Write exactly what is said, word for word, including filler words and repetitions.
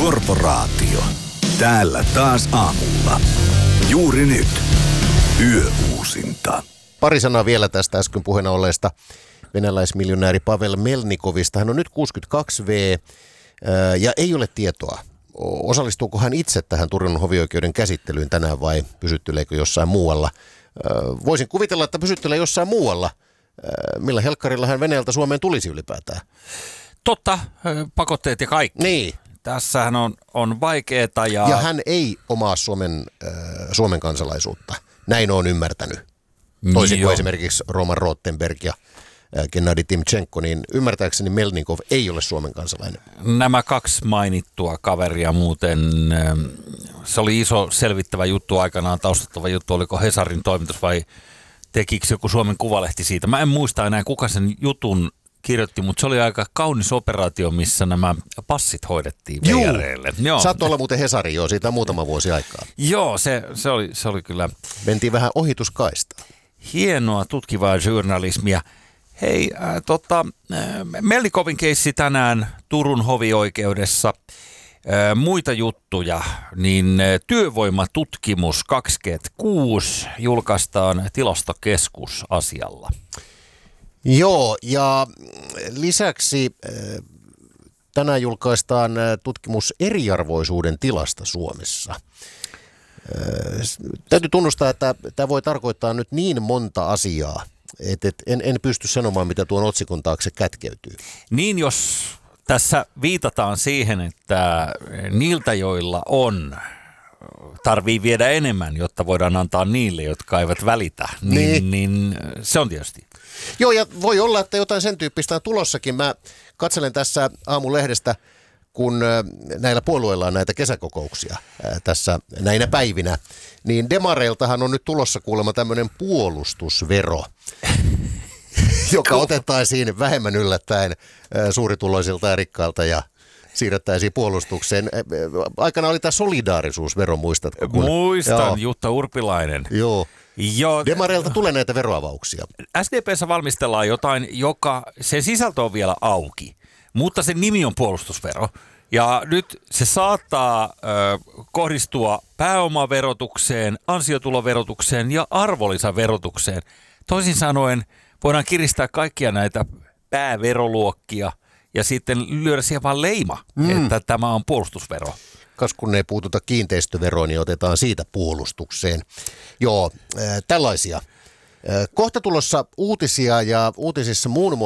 Korporaatio. Täällä taas aamulla. Juuri nyt. Yöuusinta. Pari sanaa vielä tästä äsken puheena olleesta venäläismiljonääri Pavel Melnikovista. Hän on nyt kuusikymmentäkaksi vuotias ja ei ole tietoa. Osallistuuko hän itse tähän Turun hovioikeuden käsittelyyn tänään vai pysytteleekö jossain muualla? Voisin kuvitella, että pysyttelee jossain muualla. Millä helkkarilla hän Venäjältä Suomeen tulisi ylipäätään? Totta, pakotteet ja kaikki. Niin. Tässähän on, on vaikeeta. Ja... ja hän ei omaa Suomen, äh, Suomen kansalaisuutta. Näin on ymmärtänyt. Toisin kuin esimerkiksi Roman Rothenberg ja äh, Gennadi Timchenko, niin ymmärtääkseni Melnikov ei ole Suomen kansalainen. Nämä kaksi mainittua kaveria muuten, äh, se oli iso selvittävä juttu aikanaan, taustattava juttu, oliko Hesarin toimitus vai tekikö joku Suomen Kuvalehti siitä. Mä en muista enää kuka sen jutun kirjoitti, mutta se oli aika kaunis operaatio, missä nämä passit hoidettiin veijareille. Joo, saat olla muuten Hesari jo, siitä on muutama vuosi aikaa. Joo, se, se, oli, se oli kyllä... Mentiin vähän ohituskaista. Hienoa tutkivaa journalismia. Hei, äh, tota, äh, Melnikovin keissi tänään Turun hovioikeudessa. Äh, muita juttuja, niin äh, työvoimatutkimus kaksikymmentäkuusi julkaistaan Tilastokeskus asialla. Joo, ja lisäksi tänään julkaistaan tutkimus eriarvoisuuden tilasta Suomessa. Täytyy tunnustaa, että tämä voi tarkoittaa nyt niin monta asiaa, että en, en pysty sanomaan, mitä tuon otsikon taakse kätkeytyy. Niin, jos tässä viitataan siihen, että niiltä, joilla on, tarvii viedä enemmän, jotta voidaan antaa niille, jotka eivät välitä, niin, niin. niin se on tietysti. Joo, ja voi olla, että jotain sen tyyppistä on tulossakin. Mä katselen tässä Aamulehdestä, kun näillä puolueilla on näitä kesäkokouksia tässä näinä päivinä, niin demareiltahan on nyt tulossa kuulemma tämmöinen puolustusvero, joka otettaisiin vähemmän yllättäen suurituloisilta ja rikkailta ja siirrettäisiin puolustukseen. Aikana oli tämä solidaarisuusvero, muistatko? Kun... Muistan, Joo. Jutta Urpilainen. Joo. Jo, Demareilta tulee näitä veroavauksia. S D P:ssä valmistellaan jotain, joka, sen sisältö on vielä auki, mutta sen nimi on puolustusvero. Ja nyt se saattaa ö, kohdistua pääomaverotukseen, ansiotuloverotukseen ja arvonlisäverotukseen. Toisin sanoen voidaan kiristää kaikkia näitä pääveroluokkia ja sitten lyödä siihen vaan leima, mm. että tämä on puolustusvero. Kas kun ei puututa kiinteistöveroon, niin otetaan siitä puolustukseen. Joo, äh, tällaisia. Äh, kohta tulossa uutisia ja uutisissa muun muassa